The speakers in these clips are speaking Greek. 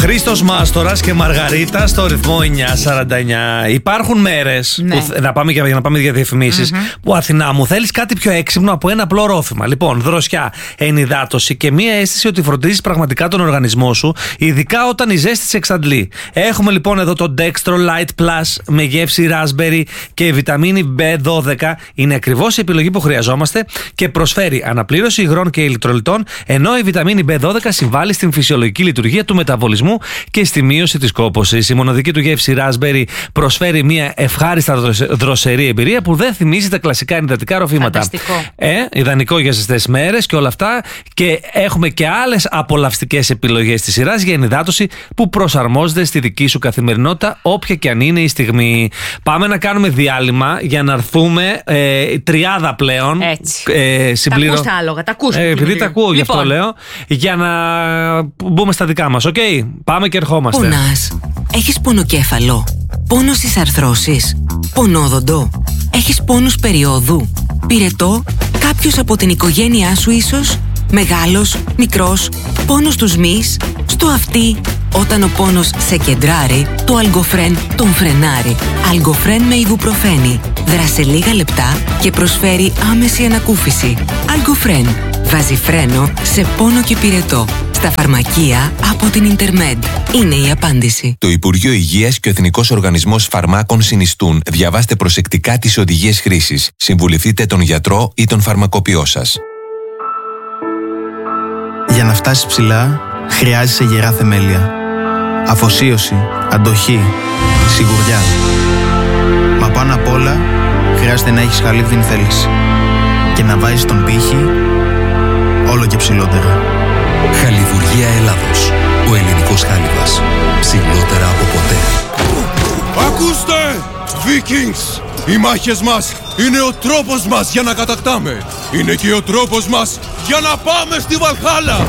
Χρήστος Μάστορας και Μαργαρίτα στο ρυθμό 949. Υπάρχουν μέρες, ναι, για να πάμε για διαφημίσεις, που Αθηνά μου θέλεις κάτι πιο έξυπνο από ένα απλό ρόφημα. Λοιπόν, δροσιά, ενυδάτωση και μία αίσθηση ότι φροντίζεις πραγματικά τον οργανισμό σου, ειδικά όταν η ζέστη σε εξαντλεί. Έχουμε λοιπόν εδώ το Dextro Light Plus με γεύση raspberry και η βιταμίνη B12. Είναι ακριβώς η επιλογή που χρειαζόμαστε και προσφέρει αναπλήρωση υγρών και ηλεκτρολιτών, ενώ η βιταμίνη B12 συμβάλλει στην φυσιολογική λειτουργία του μεταβολισμού και στη μείωση της κόπωσης. Η μοναδική του γεύση raspberry προσφέρει μια ευχάριστα δροσερή εμπειρία που δεν θυμίζει τα κλασικά ενυδατικά ροφήματα. Ιδανικό για ζεστές μέρες και όλα αυτά. Και έχουμε και άλλες απολαυστικές επιλογές της σειράς για ενυδάτωση που προσαρμόζεται στη δική σου καθημερινότητα, όποια και αν είναι η στιγμή. Πάμε να κάνουμε διάλειμμα για να έρθουμε τριάδα πλέον. Τα ακούς τα άλογα, τα ακούς. Επειδή τα ακούω, γι' αυτό λέω. Για να μπούμε στα δικά μας. Πάμε και ερχόμαστε. Πονάς, έχεις πονοκέφαλο, πόνο στις αρθρώσεις, πονόδοντο, έχεις πόνους περιόδου, πυρετό, κάποιος από την οικογένειά σου ίσως, μεγάλος, μικρός, πόνος στους μυς, στο αυτί. Όταν ο πόνος σε κεντράρει, το Algofren τον φρενάρει. Algofren με ιβουπροφένη. Δράσε λίγα λεπτά και προσφέρει άμεση ανακούφιση. Algofren βάζει φρένο σε πόνο και πυρετό. Στα φαρμακεία από την Intermed. Είναι η απάντηση. Το Υπουργείο Υγείας και ο Εθνικός Οργανισμός Φαρμάκων συνιστούν. Διαβάστε προσεκτικά τις οδηγίες χρήσης. Συμβουλευτείτε τον γιατρό ή τον φαρμακοποιό σας. Για να φτάσεις ψηλά, χρειάζεσαι γερά θεμέλια. Αφοσίωση, αντοχή, σιγουριά. Μα πάνω απ' όλα, χρειάζεται να έχεις χαλίβδιν θέληση. Και να βάζεις τον πύχη όλο και ψηλότερα. Χαλιβουργία Ελλάδος. Ο ελληνικός χάλιβας. Ψηλότερα από ποτέ. Ακούστε! Vikings! Οι μάχες μας είναι ο τρόπος μας για να κατακτάμε. Είναι και ο τρόπος μας για να πάμε στη Βαλχάλα.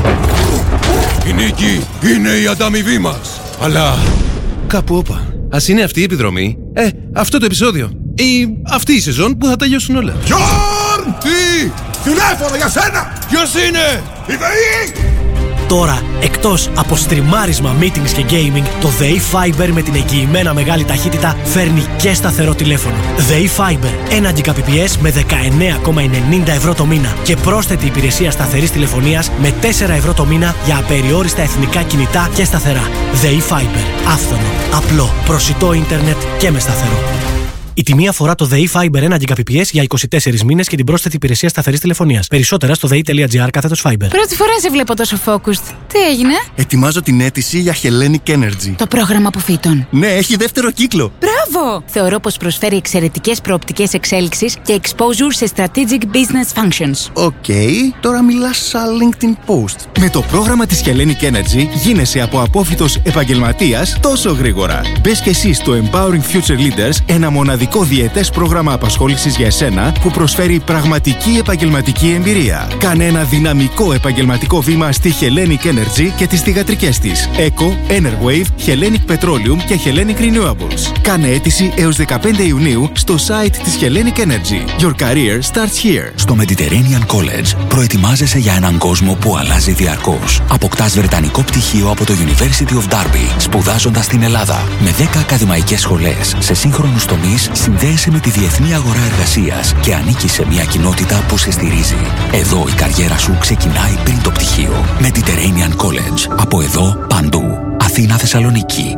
Η νίκη είναι η ανταμοιβή μας. Αλλά κάπου όπα. Ας είναι αυτή η επιδρομή, αυτό το επεισόδιο ή αυτή η σεζόν που θα τελειώσουν όλα. Γιόρν! Τι! Τηλέφωνο για σένα! Ποιος είναι? Η ΔΕΗ! Τώρα, εκτός από στριμάρισμα, meetings και gaming, το ΔΕΗ Fiber με την εγγυημένα μεγάλη ταχύτητα φέρνει και σταθερό τηλέφωνο. ΔΕΗ Fiber, 1 Gbps με 19,90 ευρώ το μήνα και πρόσθετη υπηρεσία σταθερής τηλεφωνίας με 4 ευρώ το μήνα για απεριόριστα εθνικά κινητά και σταθερά. ΔΕΗ Fiber, άφθονο, απλό, προσιτό ίντερνετ και με σταθερό. Η τιμή αφορά το ΔΕΗ Fiber 1 Gbps για 24 μήνες και την πρόσθετη υπηρεσία σταθερής τηλεφωνίας. Περισσότερα στο dei.gr/Fiber. Πρώτη φορά σε βλέπω τόσο focused. Τι έγινε? Ετοιμάζω την αίτηση για Hellenic Energy. Το πρόγραμμα αποφύτων. Ναι, έχει δεύτερο κύκλο. Μπράβο! Θεωρώ πως προσφέρει εξαιρετικές προοπτικές εξέλιξης και exposure σε strategic business functions. Οκ, τώρα μιλάς σαν LinkedIn post. Με το πρόγραμμα της Hellenic Energy γίνεσαι από απόφοιτος επαγγελματίας τόσο γρήγορα. Μπες και εσύ στο Empowering Future Leaders, ένα μοναδικό διετές πρόγραμμα απασχόλησης για εσένα που προσφέρει πραγματική επαγγελματική εμπειρία. Κάνε ένα δυναμικό επαγγελματικό βήμα στη Hellenic Energy και τις θυγατρικές της Eco, Enerwave, Hellenic Petroleum και Hellenic Renewables. Κάνε αίτηση έως 15 Ιουνίου στο site της Hellenic Energy. Your career starts here. Στο Mediterranean College προετοιμάζεσαι για έναν κόσμο που αλλάζει διαρκώς. Αποκτάς βρετανικό πτυχίο από το University of Derby, σπουδάζοντας στην Ελλάδα. Με 10 ακαδημαϊκές σχολές σε σύγχρονους τομείς, συνδέεσαι με τη διεθνή αγορά εργασίας και ανήκεις σε μια κοινότητα που σε στηρίζει. Εδώ η καριέρα σου ξεκινάει πριν το πτυχίο. Mediterranean College. Από εδώ παντού. Αθήνα, Θεσσαλονίκη.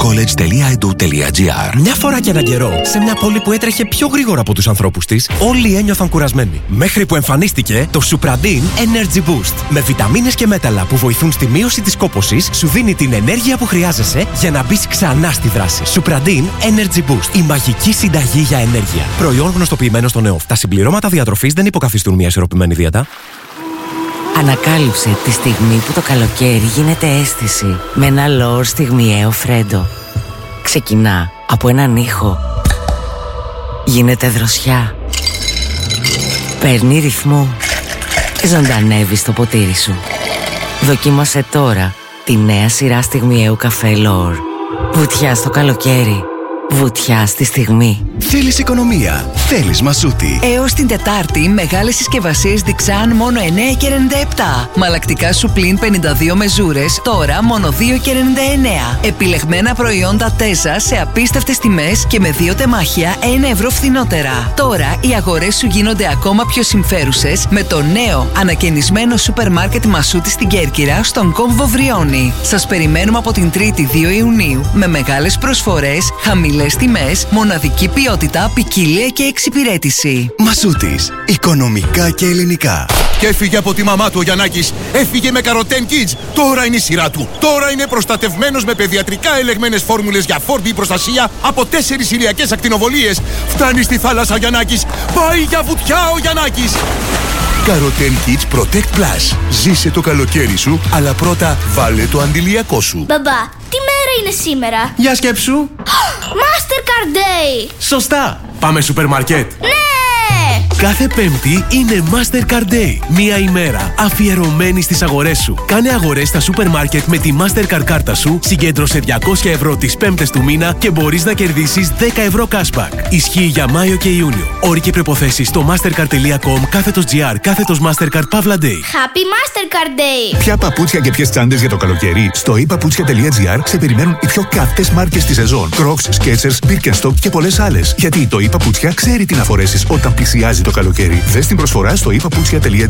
medcollege.edu.gr. Μια φορά και έναν καιρό, σε μια πόλη που έτρεχε πιο γρήγορα από τους ανθρώπους της, όλοι ένιωθαν κουρασμένοι. Μέχρι που εμφανίστηκε το Supradin Energy Boost. Με βιταμίνες και μέταλλα που βοηθούν στη μείωση της κόπωσης, σου δίνει την ενέργεια που χρειάζεσαι για να μπεις ξανά στη δράση. Supradin Energy Boost. Η μαγική συνταγή για ενέργεια. Προϊόν γνωστοποιημένο στο ΝΕΟΦ. Τα συμπληρώματα διατροφής δεν υποκαθιστούν μια ισορροπημένη δίαιτα. Ανακάλυψε τη στιγμή που το καλοκαίρι γίνεται αίσθηση με ένα λόρ στιγμιαίο φρέντο. Ξεκινά από έναν ήχο. Γίνεται δροσιά. Παίρνει ρυθμό. Ζωντανεύει στο ποτήρι σου. Δοκίμασε τώρα τη νέα σειρά στιγμιαίου καφέ Λόρ. Βουτιά στο καλοκαίρι. Βουτιά στη στιγμή. Θέλεις οικονομία. Θέλεις Μασούτη. Έως την Τετάρτη, μεγάλες συσκευασίες Dixan μόνο 9,97. Μαλακτικά Σουπλίν 52 μεζούρες, τώρα μόνο 2,99. Επιλεγμένα προϊόντα Τέζα σε απίστευτες τιμές και με 2 τεμάχια 1 ευρώ φθηνότερα. Τώρα οι αγορές σου γίνονται ακόμα πιο συμφέρουσες με το νέο ανακαινισμένο σούπερ μάρκετ Μασούτη στην Κέρκυρα, στον κόμβο Βριώνη. Σας περιμένουμε από την 3η 2 Ιουνίου με μεγάλες προσφορές, χαμηλές τιμές, μοναδική ποιότητα, ποικιλία και εξυπηρέτηση. Μασούτης. Οικονομικά και ελληνικά. Και έφυγε από τη μαμά του ο Γιαννάκης. Έφυγε με Καροτέν Kids. Τώρα είναι η σειρά του. Τώρα είναι προστατευμένος με παιδιατρικά ελεγμένες φόρμουλες για 4D προστασία από 4 ηλιακές ακτινοβολίες. Φτάνει στη θάλασσα ο Γιαννάκης. Πάει για βουτιά ο Γιαννάκης. Καροτέν Kids Protect Plus. Ζήσε το καλοκαίρι σου, αλλά πρώτα βάλε το αντιλιακό σου. Μπαμπά, τι μέρα είναι σήμερα? Για σκέψου. Mastercard Day. Σωστά. Πάμε σούπερ μάρκετ. Ναι! Κάθε Πέμπτη είναι Mastercard Day. Μία ημέρα αφιερωμένη στις αγορές σου. Κάνε αγορές στα σούπερ μάρκετ με τη Mastercard κάρτα σου, συγκέντρωσε 200 ευρώ τις Πέμπτες του μήνα και μπορείς να κερδίσεις 10 ευρώ cashback. Ισχύει για Μάιο και Ιούνιο. Όροι και προϋποθέσεις στο mastercard.com/GR Mastercard Pavla Day. Happy Mastercard Day. Ποια παπούτσια και ποιες τσάντες για το καλοκαίρι? Στο epaputsια.gr σε περιμένουν οι πιο καυτές μάρκες της σεζόν. Crocs, Skechers, Birkenstock και πολλές άλλες. Γιατί το ePaputsια ξέρει τι να φορέσεις όταν πλησιάζει το καλοκαίρι. Δες την προσφορά στο epaputsya.gr.